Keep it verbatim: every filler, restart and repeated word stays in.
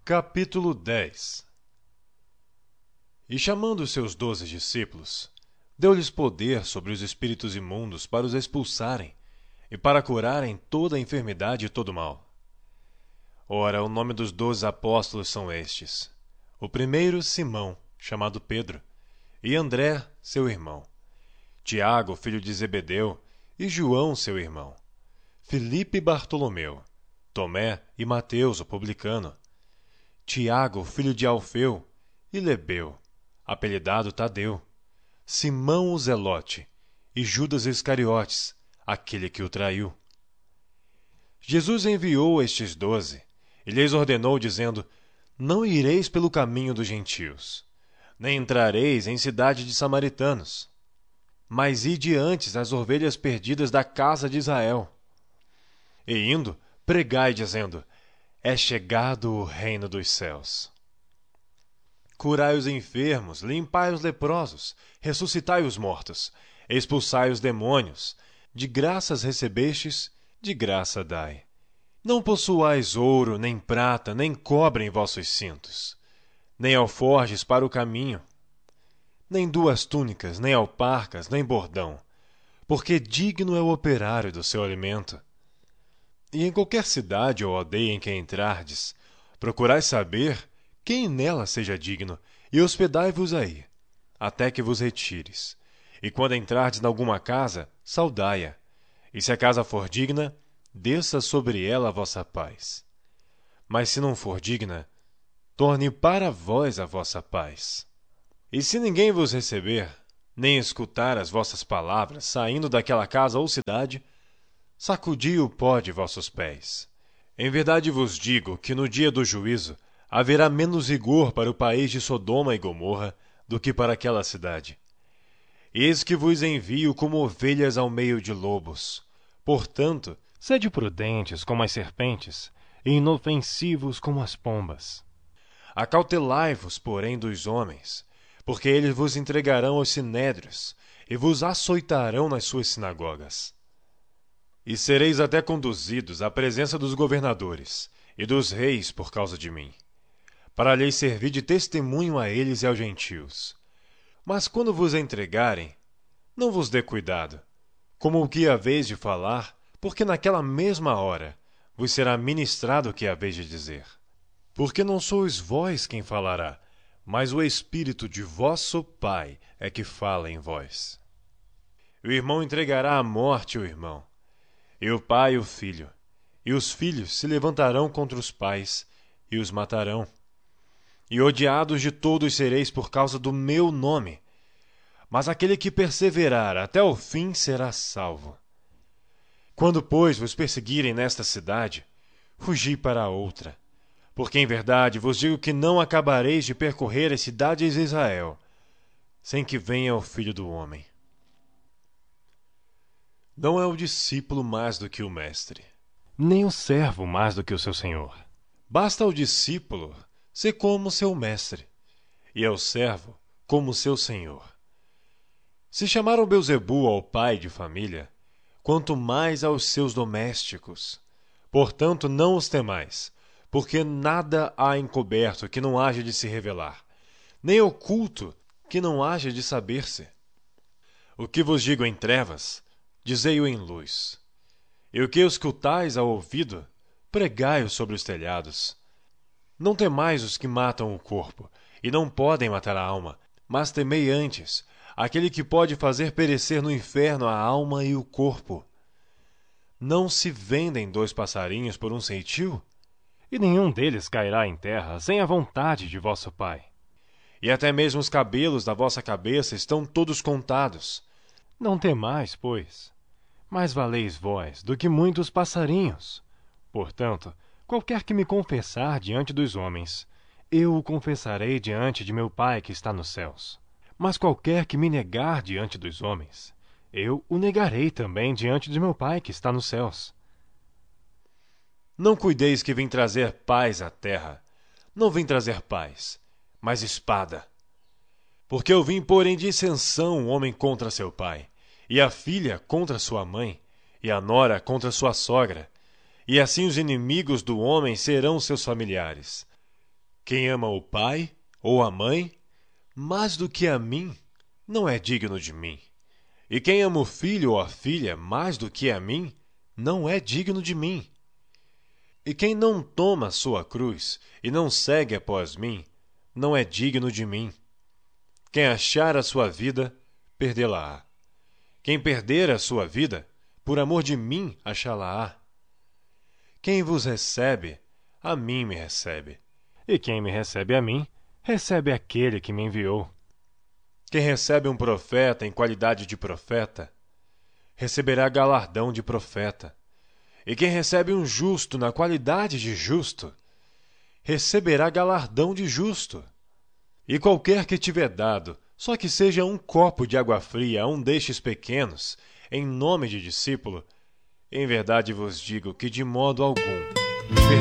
Capítulo dez. E chamando os seus doze discípulos, deu-lhes poder sobre os espíritos imundos para os expulsarem e para curarem toda a enfermidade e todo o mal. Ora, o nome dos doze apóstolos são estes: o primeiro, Simão, chamado Pedro, e André, seu irmão, Tiago, filho de Zebedeu, e João, seu irmão, Filipe e Bartolomeu, Tomé e Mateus, o publicano, Tiago, filho de Alfeu, e Lebeu, apelidado Tadeu, Simão o Zelote, e Judas Iscariotes, aquele que o traiu. Jesus enviou estes doze, e lhes ordenou, dizendo: Não ireis pelo caminho dos gentios, nem entrareis em cidade de samaritanos, mas ide antes às ovelhas perdidas da casa de Israel. E indo, pregai, dizendo: É chegado o reino dos céus. Curai os enfermos, limpai os leprosos, ressuscitai os mortos, expulsai os demônios. De graças recebestes, de graça dai. Não possuais ouro, nem prata, nem cobre em vossos cintos, nem alforjes para o caminho, nem duas túnicas, nem alparcas, nem bordão, porque digno é o operário do seu alimento. E em qualquer cidade ou aldeia em que entrardes, procurai saber quem nela seja digno, e hospedai-vos aí, até que vos retires. E quando entrardes nalguma casa, saudai-a, e se a casa for digna, desça sobre ela a vossa paz. Mas se não for digna, torne para vós a vossa paz. E se ninguém vos receber, nem escutar as vossas palavras, saindo daquela casa ou cidade, sacudi o pó de vossos pés. Em verdade vos digo que no dia do juízo haverá menos rigor para o país de Sodoma e Gomorra do que para aquela cidade. Eis que vos envio como ovelhas ao meio de lobos. Portanto, sede prudentes como as serpentes e inofensivos como as pombas. Acautelai-vos, porém, dos homens, porque eles vos entregarão aos sinédrios e vos açoitarão nas suas sinagogas. E sereis até conduzidos à presença dos governadores e dos reis por causa de mim, para lhes servir de testemunho a eles e aos gentios. Mas quando vos entregarem, não vos dê cuidado, como o que haveis de falar, porque naquela mesma hora vos será ministrado o que haveis de dizer. Porque não sois vós quem falará, mas o Espírito de vosso Pai é que fala em vós. O irmão entregará à morte o irmão, e o pai o filho, e os filhos se levantarão contra os pais e os matarão. E odiados de todos sereis por causa do meu nome, mas aquele que perseverar até o fim será salvo. Quando, pois, vos perseguirem nesta cidade, fugi para outra, porque em verdade vos digo que não acabareis de percorrer as cidades de Israel, sem que venha o Filho do Homem. Não é o discípulo mais do que o mestre, nem o servo mais do que o seu senhor. Basta ao discípulo ser como seu mestre, e ao servo como seu senhor. Se chamaram Belzebu ao pai de família, quanto mais aos seus domésticos. Portanto, não os temais, porque nada há encoberto que não haja de se revelar, nem oculto que não haja de saber-se. O que vos digo em trevas, dizei-o em luz. E o que escutais ao ouvido, pregai-o sobre os telhados. Não temais os que matam o corpo, e não podem matar a alma, mas temei antes aquele que pode fazer perecer no inferno a alma e o corpo. Não se vendem dois passarinhos por um ceitil? E nenhum deles cairá em terra sem a vontade de vosso Pai. E até mesmo os cabelos da vossa cabeça estão todos contados. Não temais, pois, mais valeis vós do que muitos passarinhos. Portanto, qualquer que me confessar diante dos homens, eu o confessarei diante de meu Pai que está nos céus. Mas qualquer que me negar diante dos homens, eu o negarei também diante de meu Pai que está nos céus. Não cuideis que vim trazer paz à terra. Não vim trazer paz, mas espada. Porque eu vim pôr em dissensão o homem contra seu pai, e a filha contra sua mãe, e a nora contra sua sogra, e assim os inimigos do homem serão seus familiares. Quem ama o pai ou a mãe mais do que a mim, não é digno de mim. E quem ama o filho ou a filha mais do que a mim, não é digno de mim. E quem não toma sua cruz e não segue após mim, não é digno de mim. Quem achar a sua vida, perdê-la-á. Quem perder a sua vida, por amor de mim, achá-la-á. Quem vos recebe, a mim me recebe. E quem me recebe a mim, recebe aquele que me enviou. Quem recebe um profeta em qualidade de profeta, receberá galardão de profeta. E quem recebe um justo na qualidade de justo, receberá galardão de justo. E qualquer que tiver dado, só que seja um copo de água fria a um destes pequenos, em nome de discípulo, em verdade vos digo que de modo algum